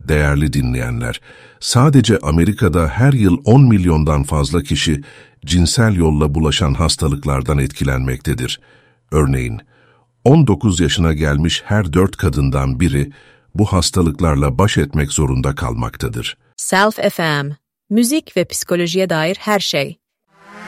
Değerli dinleyenler, sadece Amerika'da her yıl 10 milyondan fazla kişi cinsel yolla bulaşan hastalıklardan etkilenmektedir. Örneğin, 19 yaşına gelmiş her 4 kadından biri bu hastalıklarla baş etmek zorunda kalmaktadır. Self FM, müzik ve psikolojiye dair her şey.